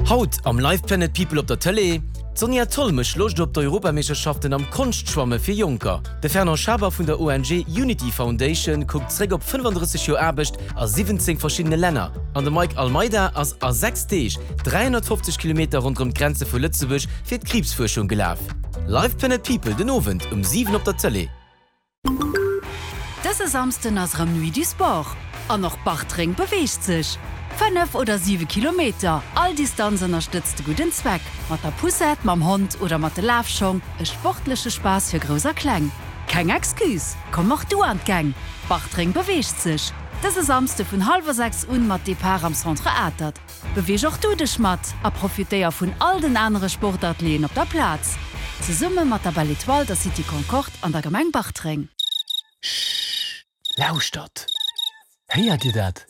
Haut am Live Planet People op der Tele, Sonja Tollmech locht op der Europameisterschaften am Kunstschwamme fir Junker. De Ferner Schaber vun der ONG Unity Foundation guckt zräg op 35 Jo Erbecht a 17 verschiedene Länder. An der Mike Almeida ass a 6 Teeg 350 km rund Grenze vu Lützebusch fir d' Krebsforschung gelaf. Live Planet People den Ovent 7 op der Tele. Das ist samsten as Nuit du Sport. An noch Bachtring beweegt sich. 5 oder 7 Kilometer. All Distanzen unterstützt guten Zweck. Mit der Poussette, mit dem Hund oder mit der Laufschung. Ein sportlicher Spaß für großer Klang. Kein Excuse. Komm auch du an den Gang. Bachtring beweegt sich. Das ist Samstag von 5:30 Uhr mit Depart am Centre Atert. Beweg auch du dich mit. Und profitiere von all den anderen Sportathleten auf der Platz. Zusammen mit der Balletoile der City Concorde an der Gemeinde Bachtring. Lauscht dat. Heiert dir dat?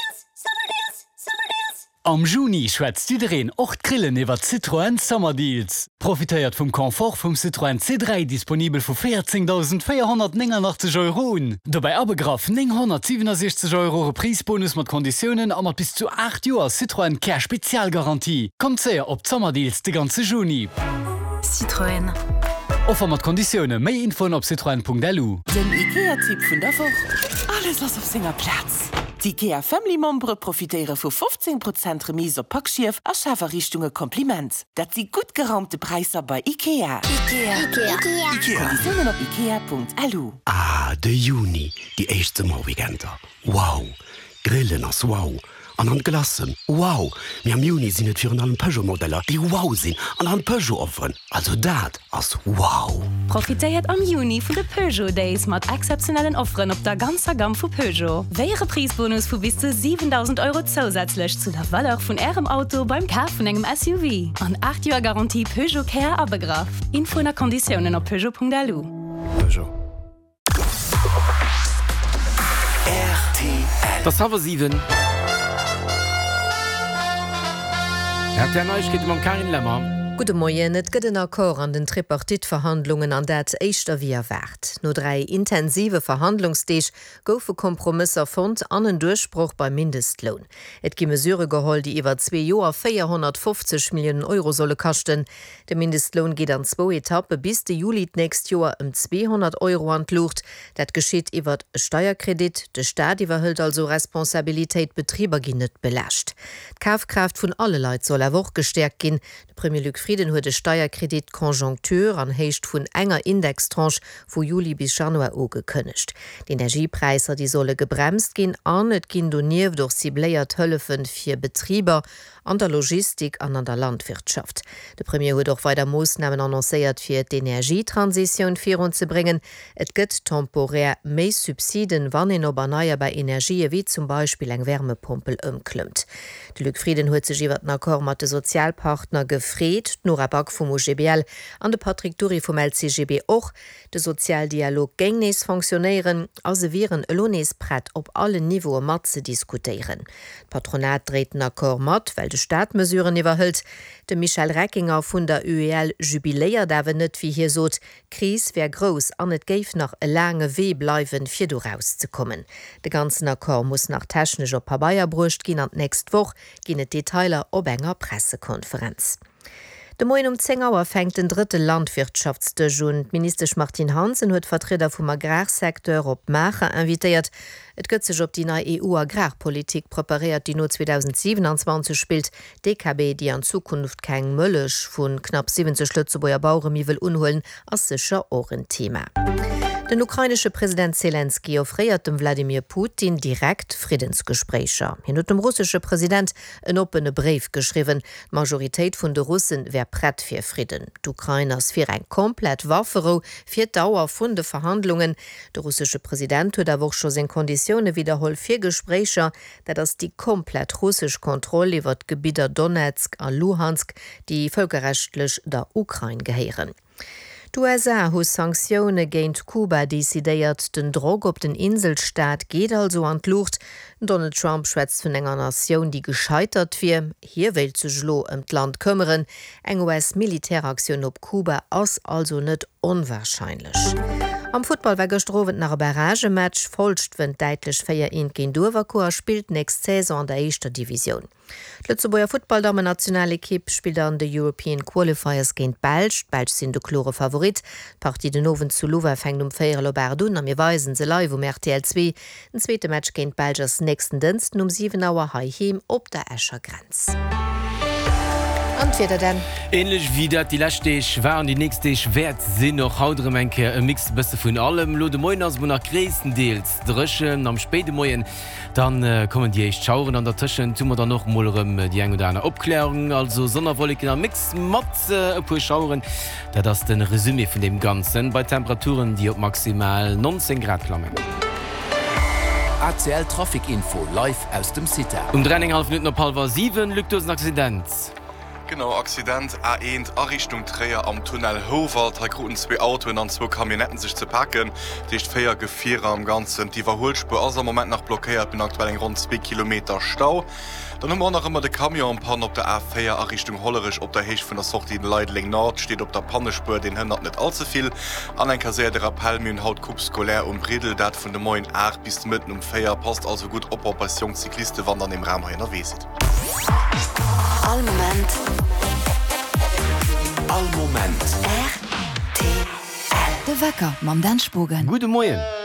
Am Juni schwätzt iedereen och Grillen iwwer Citroën Summer Deals. Profitéiert vum Komfort vum Citroën C3 disponibel vu 14.489 €. Dabei abegraf 967 € Preisbonus mat Konditionen a mat bis zu 8 Joer Citroën Care Spezialgarantie. Kommt sehr op Sommerdeals de ganze Juni. Citroën. Offer mat Konditionne méi Infon op citroen.delu. Den IKEA-Tipp vun der Woche. Alles was auf Singer Platz. Die IKEA Family Membre profitieren vu 15% Remise op Packschief a Schaferrichtunge Kompliment. Dat sie gut geraumte Preise bei IKEA. Konditionen op ikea.lu. De Juni, die echte Morwigenter. Wow, Grillen as wow. An Glassen. Wow, mir am Juni sind für einen Peugeot-Modeller, die wow sind, an einen Peugeot offeren. Also dat as wow. Profitiert am Juni von den Peugeot Days mit exceptionellen Offern auf der ganzen Gamme von Peugeot. Welche Preisbonus für bis zu 7.000 € zusätzlich zu der Valeur von Ihrem Auto beim Kauf von einem SUV. An 8 Jahre Garantie Peugeot Care abgegraf. Info und Konditionen auf Peugeot.delu. Peugeot. RTL. Das haben wir 7. Herr Terneich geht um Karin Lämmer. Gute Morgen, et gëtt den Akkor an den Tripartitverhandlungen an dat éichter wie erwart. No 3 intensive Verhandlungsdeeg goufe Kompromisser fond an en Durchspruch beim Mindestlohn. Et gi Mesure geholl, die iwwer 2 Joer 450 Millionen € solle kachten. Der Mindestlohn geht an 2 Etappe bis de Juli nächst Joer 200 € an Lucht. Dat geschieht iwwer e Steuerkredit. De Staat iwwerhëlt also Responsabiltäit Betrieber gin net belascht. Kaufkraft vun alle Leiit soll woch gestärkt gin. De Premier Luc Frieden huet de Steuerkredit Konjunktur an heicht vun enger Indextranche vu Juli bis Januar ugekënnecht. Die Energiepreiser die solle gebremst gin an et gin doniert durch sibléiert Hëllefen fir Betrieber an der Logistik an der Landwirtschaft. De Premier huet doch weiter Maßnahmen annoncéiert fir d'Energietransition virun ze bringen. Et gëtt temporär méi Subsiden wann en Oberneier bei Energie wie zum Beispiel eng Wärmepumpel ëmklummt. De Luc Frieden huet sech iwwer den Akkor mat de Sozialpartner gefréet, Nora Back vum OGBL an de Patrick Duri vum LCGB och. De Sozialdialog gängnees funktionieren, as se viren Lones brett op alle Niveaue mat ze diskutieren. Patronat dreht den Akkor mat, weil de Staatmesuren iwwerhëlt. De Michel Reckinger vun der UEL jubiléier dawe net wie hier sot, Kris wär gross an et géif nach e lange Wee bleiwen fir do rauszukommen. De ganzen Akkor muss nach technisch op Pabaier brucht gin an nächst woch gin et Detailer op enger Pressekonferenz. De Moin 10 Auer fängt den 3. Landwirtschaftsdejun. Minister Martin Hansen huet Vertreter vum Agrarsektor op Macher invitéiert. Et gëtt sech op die neue EU-Agrarpolitik prepariert, die no 2027 spielt. DKB, die an Zukunft keng Mëllech vun knapp 70 Lützeburger Bauern mi will unholen, as sicher auch ein Thema. Den ukrainische Präsident Zelensky offriert dem Wladimir Putin direkt Friedensgesprächer. Hin hat dem russische Präsident en opene Brief geschrieben. Majoritéit vun de Russen wär brett fir Frieden. D'Ukrainers fir ein komplett Waffero fir Dauer vun de Verhandlungen. Der russische Präsident huet awoch schon sen Konditionen wiederholt fir Gesprächer, dat ass die komplett russisch Kontrolle iwwer Gebieter Donetsk an Luhansk, die völkerrechtlech der Ukraine geheieren. D'USA hu Sanktione géint Kuba desidéiert den Drog op den Inselstaat geht also an d'Lucht. Donald Trump schwätzt vun enger Nation, die gescheitert wie, hier will ze Schlo im Land kümmern. Eng US-Militäraktion op Kuba ass also net unwahrscheinlich. Am Football war gestrowen nach Barragematch folcht wenn deitlich 4-1 gegen Dovercourt spielt nächst Saison an der 1. Division. Lützeburger Footballdamen Nationalequipe spielt an de European Qualifiers gegen Belsch. Belsch sind de klore Favorit. Partie den Nowen zu Louva fängt um 4 Lobardun am weisen se live um RTL2. Den zweite Match gegen Belgers nächsten Diensten um 7 Uhr heim op der Escher Grenz. Denn ähnlich wie dat die letzte waren die nächste wert sind noch hautere Menke mix beste von allem Lode Moin aus nach Gräsen Deels dreschen am späte Moien dann kommen die echt schauen an der Tischen tun wir dann noch mal die ein oder eine Abklärung also sonderwolle Mix Matze schauen da das den Resümee von dem Ganzen bei Temperaturen die auf maximal 19 Grad klammen. ACL Trafikinfo live aus dem City. 3,5 Minuten nach halb 7 Lyktos ein Accident. Genau, Accident A1 Errichtung Träger am Tunnel Howald, Gruten 2 Autoen an 2 Kamionetten sich zu packen. Die ist 4 Gefähre am Ganzen. Die Überholspur ist im Moment noch blockiert, bin aktuell in rund 2 Kilometer Stau. Dann haben wir noch immer den Kamion Pan auf der A4 Errichtung Hollerisch, auf der Höhe von der Sortie in Leidling Nord, steht auf der Pannespur, den hindert nicht allzu viel. An ein Kassier der Appellmühlen haut Kubskolär und Bredel, dat von der Moin 8 bis mitten um 4 passt also gut ob bei Jungzyklisten wandern im Raum hin erwähnt. All Moment. All Moment. RTL. De Wecker, mam den Spogen. Gute Moin.